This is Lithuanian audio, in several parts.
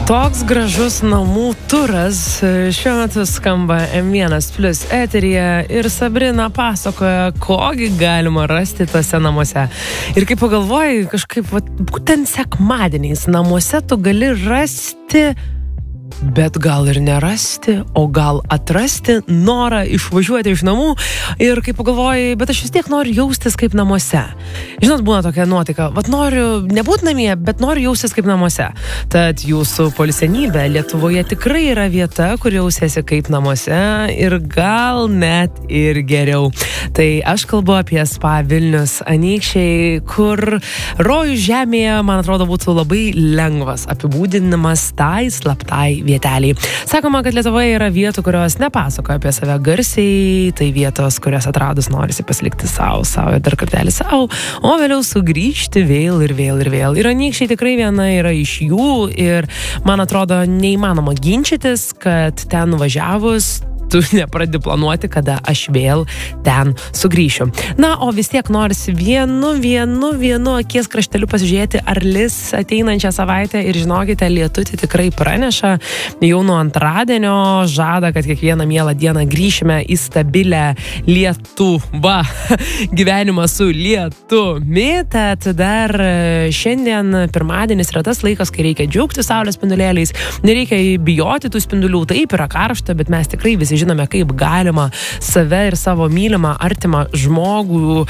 Toks gražus namų turas šiuo metu skamba M1+ eteryje ir Sabrina pasakoja, kogi galima rasti tose namuose. Ir kai pagalvoji, kažkaip būtent sekmadieniais namuose tu gali rasti, bet gal ir nerasti, o gal atrasti norą išvažiuoti iš namų. Ir kai pagalvoji, bet aš vis tiek noriu jaustis kaip namuose. Žinot, būna tokia nuotaika, noriu nebūti namie, bet noriu jaustis kaip namuose. Tad jūsų poilsienybė Lietuvoje tikrai yra vieta, kur jausiesi kaip namuose ir gal net ir geriau. Tai aš kalbu apie Spa Vilnius Anykščiai, kur rojus žemėje, man atrodo, būtų labai lengvas apibūdinimas tai slaptai vieteliai. Sakoma, kad Lietuvoje yra vietų, kurios nepasakoja apie save garsiai, tai vietos, kurias atradus norisi pasilikti savo ir dar kartelį savo, o vėliau sugrįžti vėl ir vėl ir vėl. Ir Anykščiai tikrai viena yra iš jų ir man atrodo neįmanoma ginčytis, kad ten nuvažiavus tu nepradedi planuoti, kada aš vėl ten sugrįšiu. Na, o vis tiek norisi vienu akies krašteliu pasižiūrėti, ar lis ateinančią savaitę ir žinokite, lietutį tikrai praneša. Jau nuo antradienio žada, kad kiekvieną mielą dieną grįšime į stabilę Lietuvą. Gyvenimą su lietumi. Tad dar šiandien pirmadienis yra tas laikas, kai reikia džiaugtis saulės spindulėliais. Nereikia bijoti tų spindulių. Taip, yra karšta, bet mes tikrai visi žinome, kaip galima save ir savo mylimą, artimą žmogų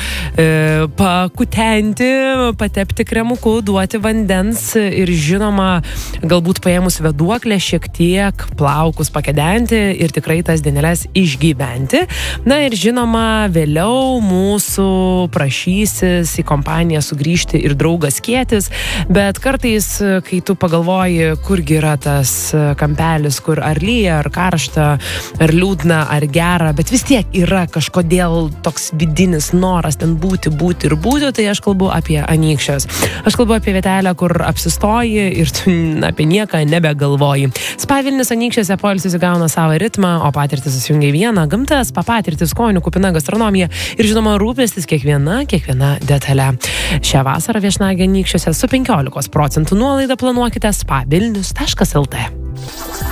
pakutenti, patepti kremuku, duoti vandens ir žinoma, galbūt paėmus vėduoklę šiek tiek plaukus pakedenti ir tikrai tas dieneles išgyventi. Na ir žinoma, vėliau mūsų prašysis į kompaniją sugrįžti ir draugas Kietis, bet kartais, kai tu pagalvoji, kurgi yra tas kampelis, kur ar lyja, ar karšta, ar liūdna, ar gera, bet vis tiek yra kažkodėl toks vidinis noras ten būti, tai aš kalbu apie Anykščius. Aš kalbu apie vietelę, kur apsistoji ir tu apie nieką nebegalvoji. Spa Vilnius Anykščiuose poilsis įgauna savo ritmą, o patirtis susijungia į vieną. Gamta, spa patirtis, skonių kupina gastronomija ir žinoma rūpestis kiekviena detale. Šią vasarą viešnagė Anykščiuose su 15% nuolaida planuokite spavilnius.lt.